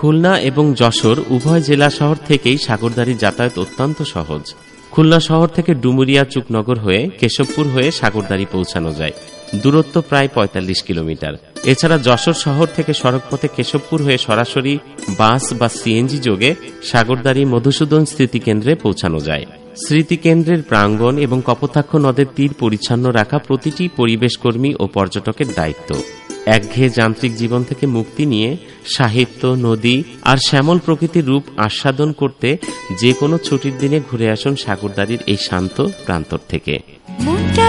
খুলনা এবং যশোর উভয় জেলা শহর থেকেই সাগরদাড়ি যাতায়াত অত্যন্ত সহজ। খুলনা শহর থেকে ডুমুরিয়া চুকনগর হয়ে কেশবপুর হয়ে সাগরদাড়ি পৌঁছানো যায়, দূরত্ব প্রায় ৪৫ কিলোমিটার। এছাড়া যশোর শহর থেকে সড়কপথে কেশবপুর হয়ে সরাসরি বাস বা সিএনজি যোগে সাগরদাড়ি মধুসূদন স্মৃতিকেন্দ্রে পৌঁছানো যায়। স্মৃতিকেন্দ্রের প্রাঙ্গণ এবং কপোতাক্ষ নদের তীর পরিচ্ছন্ন রাখা প্রতিটি পরিবেশকর্মী ও পর্যটকের দায়িত্ব। একঘেয়ে যান্ত্রিক জীবন থেকে মুক্তি নিয়ে সাহিত্য, নদী আর শ্যামল প্রকৃতির রূপ আস্বাদন করতে যে কোনো ছুটির দিনে ঘুরে আসুন সাগরদাড়ির এই শান্ত প্রান্তর থেকে।